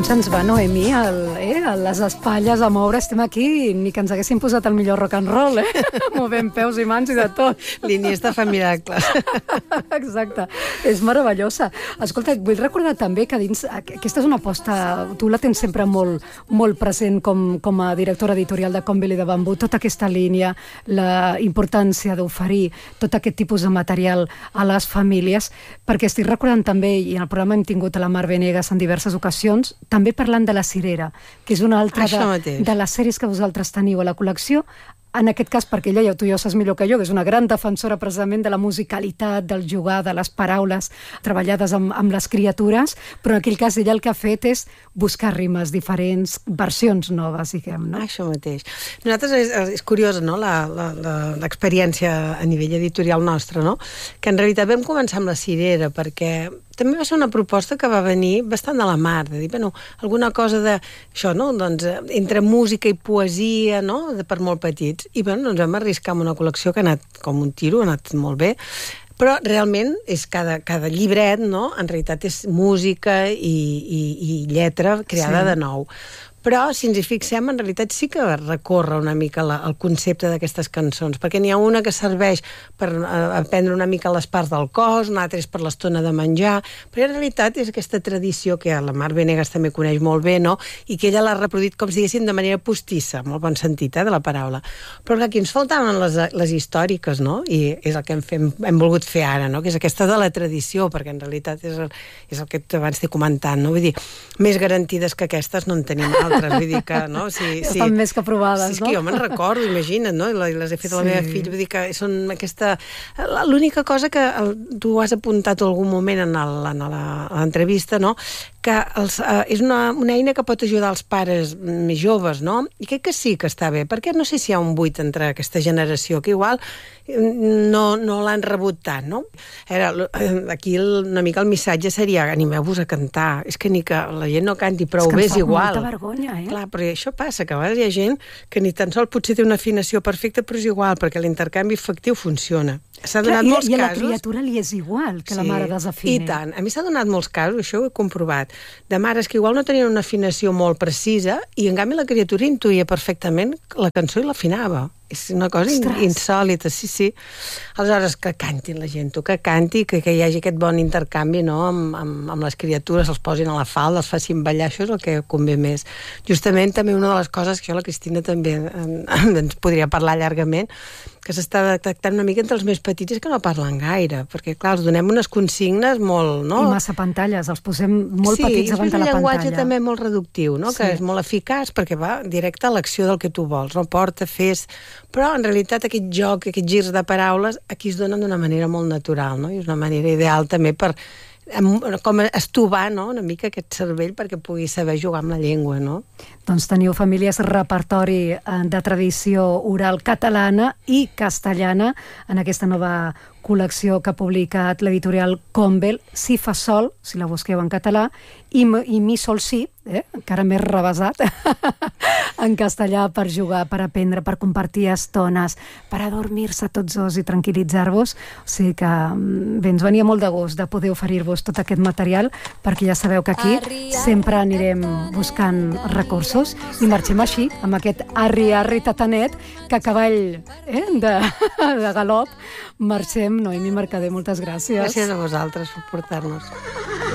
Com se'ns va, Noemí, a les espatlles a moure? Estem aquí, ni que ens haguéssim posat el millor rock and roll, movent peus i mans i de tot. L'Iniesta fa miracles. Exacte, és meravellosa. Escolta, vull recordar també que dins... Aquesta és una aposta, tu la tens sempre molt, molt present com a directora editorial de Convil i de Bambú, tota aquesta línia, la importància d'oferir tot aquest tipus de material a les famílies, perquè estic recordant també, i en el programa hem tingut a la Mar Venegas en diverses ocasions, també parlant de La Cirera, que és una altra de les sèries que vosaltres teniu a la col·lecció. En aquest cas, perquè ella, tu ja ho saps millor que jo, que és una gran defensora precisament de la musicalitat, del jugar, de les paraules treballades amb les criatures, però en aquell cas ella el que ha fet és buscar rimes diferents, versions noves, diguem, no? Això mateix. Nosaltres és curiosa, no?, l'experiència a nivell editorial nostra, no?, que en realitat vam començar amb La Cirera, perquè també va ser una proposta que va venir bastant de la mar, de dir, bueno, alguna cosa d'això, no?, doncs, entre música i poesia, no?, per molt petits. I bueno, ens vam arriscar amb una col·lecció que ha anat com un tiro, ha anat molt bé, però realment és cada llibret, no?, en realitat és música i lletra creada de nou. Però, si ens hi fixem, en realitat sí que recorre una mica el concepte d'aquestes cançons, perquè n'hi ha una que serveix per aprendre una mica les parts del cos, una altra és per l'estona de menjar, però en realitat és aquesta tradició que la Mar Venegas també coneix molt bé, no?, i que ella l'ha reproduït, com si diguéssim, de manera postissa, molt bon sentit, de la paraula. Però que aquí ens faltaven les històriques, no?, i és el que hem volgut fer ara, no?, que és aquesta de la tradició, perquè en realitat és el que abans t'he comentat, no?, vull dir, més garantides que aquestes no en tenim altres. Vull dir que, no? Estan més que provades, no? És que jo me'n recordo, imagina't, no? I les he fet a la meva filla, vull dir que són aquesta... L'única cosa que tu has apuntat en algun moment en l'entrevista, no?, que és una eina que pot ajudar els pares més joves, no? I crec que sí que està bé, perquè no sé si hi ha un buit entre aquesta generació, que igual no l'han rebut tant, no? Aquí una mica el missatge seria animeu-vos a cantar, és que ni que la gent no canti prou bé, és igual. És que em fa molta vergonya, Clar, però això passa, que a vegades hi ha gent que ni tan sols potser té una afinació perfecta, però és igual, perquè l'intercanvi afectiu funciona. S'ha donat molts casos... I a la criatura li és igual que la mare desafini. I tant. A mi s'ha donat molts casos, això ho he comprovat, de mares que igual no tenien una afinació molt precisa i en canvi la criatura intuïa perfectament la cançó i l'afinava. És una cosa insòlita, sí. Aleshores, que cantin la gent, que canti, que hi hagi aquest bon intercanvi, no?, amb les criatures, els posin a la falda, els facin ballar, això és el que convé més. Justament també una de les coses que la Cristina també ens podria parlar llargament, que s'està detectant una mica entre els més petits és que no parlen gaire, perquè clar, els donem unes consignes molt, no? I massa pantalles, els posem molt petits davant de la pantalla. Sí, i és un llenguatge també molt reductiu, no?, que és molt eficaç perquè va directe a l'acció del que tu vols, no? Porta, fes... Però en realitat aquest joc, aquests girs de paraules, aquí es donen d'una manera molt natural, no? I és una manera ideal també per com estovar, no?, una mica aquest cervell perquè pugui saber jugar amb la llengua, no? Doncs teniu famílies repertori de tradició oral catalana i castellana en aquesta nova col·lecció que ha publicat l'editorial Convel, Si fa sol, si la busqueu en català, i Mi sol sí, encara més rebassat, en castellà, per jugar, per aprendre, per compartir estones, per adormir-se tots dos i tranquil·litzar-vos. O sigui que bé, ens venia molt de gust de poder oferir-vos tot aquest material, perquè ja sabeu que aquí sempre anirem buscant recursos i marxem així, amb aquest arri-arri tatanet, que a cavall de galop marxem. Noemí Mercader, moltes gràcies. Gràcies a vosaltres per portar-nos.